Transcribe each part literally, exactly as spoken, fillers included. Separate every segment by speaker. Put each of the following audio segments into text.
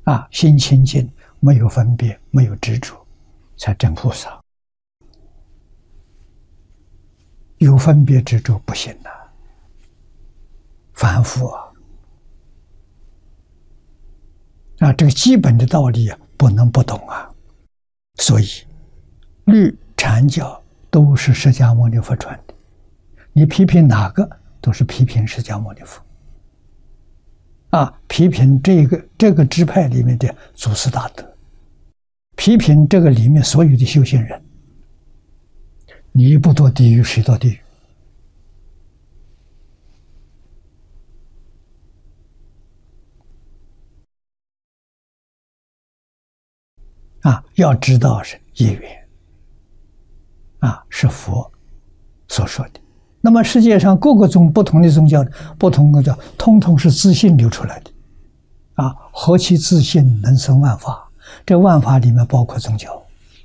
Speaker 1: 啊，心清净，没有分别，没有执着，才真菩萨。有分别执着不行啊，凡夫啊！啊，这个基本的道理啊，不能不懂啊。所以，律禅教都是释迦牟尼佛传的，你批评哪个，都是批评释迦牟尼佛。啊，批评这个这个支派里面的祖师大德，批评这个里面所有的修行人，你不堕地狱，谁堕地狱？啊，要知道是业缘，啊，是佛所说的。那么世界上各个宗不同的宗教，不同的教，通通是自信流出来的。啊，何其自信能生万法？这万法里面包括宗教，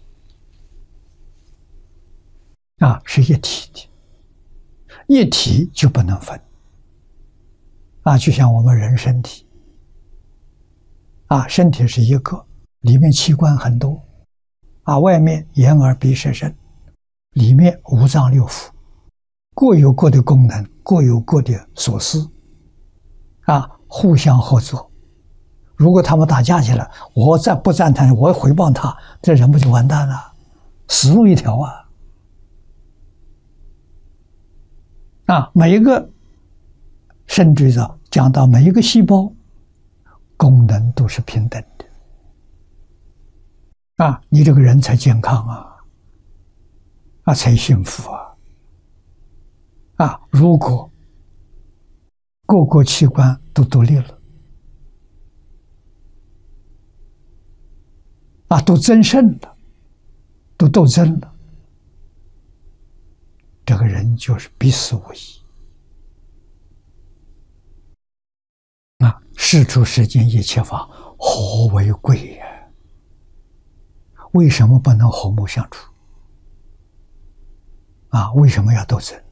Speaker 1: 啊，是一体的，一体就不能分。啊，就像我们人身体，啊，身体是一个，里面器官很多，啊，外面眼耳鼻舌身，里面五脏六腑，各有各的功能，各有各的所思，啊，互相合作。如果他们打架起来，我再不赞叹，我回报他，这人不就完蛋了？死路一条啊！啊，每一个，甚至到讲到每一个细胞，功能都是平等的。啊，你这个人才健康啊，啊，才幸福啊！啊，如果各个器官都独立了，啊，都增胜了，都斗争了，这个人就是必死无疑。啊，世出世间一切法，和为贵呀！为什么不能和睦相处？啊，为什么要斗争？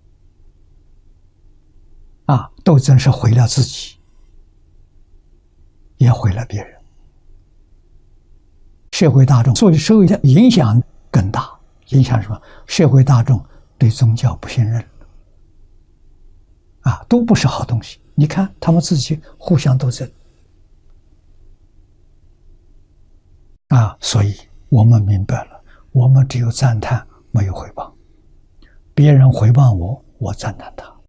Speaker 1: 啊，斗争是毁了自己，也毁了别人。社会大众受的社会的影响更大，影响什么？社会大众对宗教不信任了，啊，都不是好东西。你看他们自己互相斗争，啊，所以我们明白了，我们只有赞叹，没有回报。别人回报我，我赞叹他，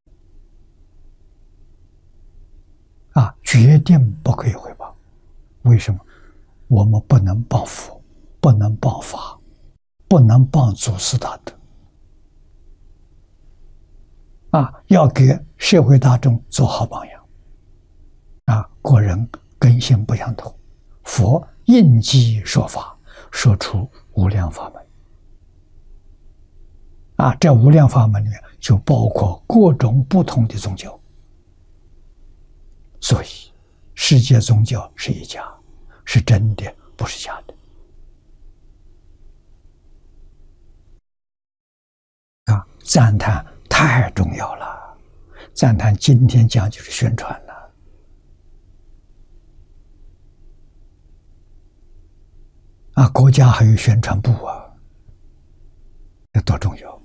Speaker 1: 啊，决定不可以回报。为什么？我们不能谤佛，不能谤法，不能谤祖师大德，啊，要给社会大众做好榜样。啊，国人根性不相同，佛应机说法，说出无量法门。啊，这无量法门里面就包括各种不同的宗教，所以世界宗教是一家。是真的，不是假的。啊，赞叹太重要了，赞叹今天讲就是宣传了。啊，国家还有宣传部啊，这多重要！